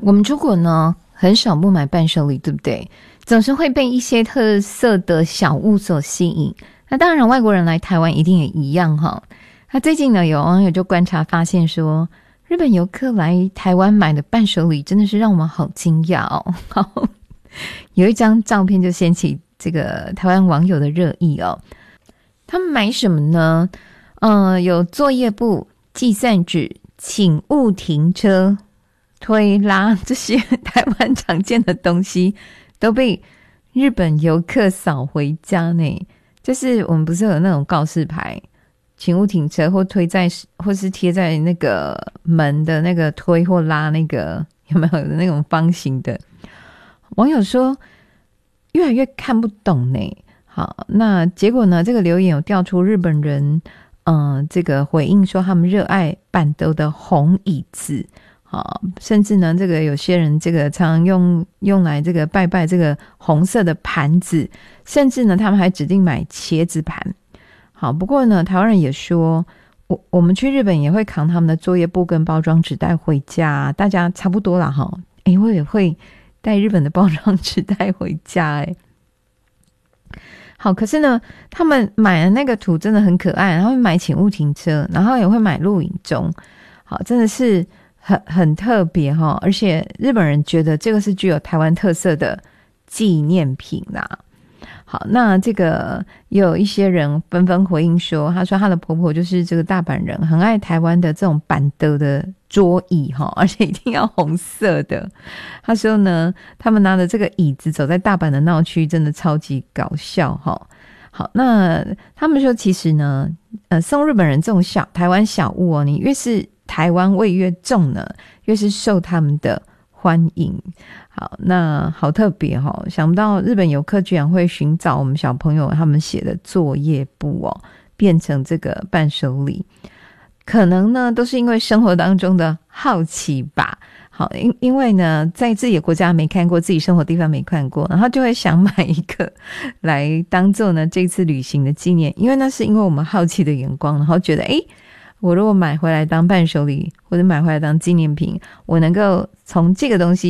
我们出国呢，很少不买伴手礼，对不对？总是会被一些特色的小物所吸引。那当然，外国人来台湾一定也一样哈。那最近呢，有网友就观察发现说，日本游客来台湾买的伴手礼真的是让我们好惊讶哦。有一张照片就掀起这个台湾网友的热议哦。他们买什么呢？有作业簿、计算纸、请勿停车、推拉，这些台湾常见的东西都被日本游客扫回家呢。就是我们不是有那种告示牌，请勿停车或推在或是贴在那个门的那个推或拉那个有没有那种方形的？网友说越来越看不懂呢。好，那结果呢？这个留言有调出日本人，这个回应说他们热爱板凳的红椅子，好，甚至呢，这个有些人这个常用来这个拜拜这个红色的盘子，甚至呢，他们还指定买茄子盘。好，不过呢，台湾人也说，我们去日本也会扛他们的作业簿跟包装纸带回家，大家差不多啦哈。我也会带日本的包装纸带回家好，可是呢，他们买的那个图真的很可爱，然后买请勿停车，然后也会买录影中，好，真的是很特别哈，而且日本人觉得这个是具有台湾特色的纪念品啦。好，那这个也有一些人纷纷回应说，他说他的婆婆就是这个大阪人，很爱台湾的这种板凳的桌椅哈，而且一定要红色的。他说呢，他们拿着这个椅子走在大阪的闹区，真的超级搞笑哈。好，那他们说其实呢，送日本人这种台湾小物哦，你越是台湾味越重呢，越是受他们的欢迎。好，那好特别哦，想不到日本游客居然会寻找我们小朋友他们写的作业簿哦，变成这个伴手礼。可能呢都是因为生活当中的好奇吧。好，因为呢在自己的国家没看过，自己生活地方没看过，然后就会想买一个来当做呢这次旅行的纪念，因为那是因为我们好奇的眼光，然后觉得我如果买回来当伴手礼或者买回来当纪念品，我能够从这个东西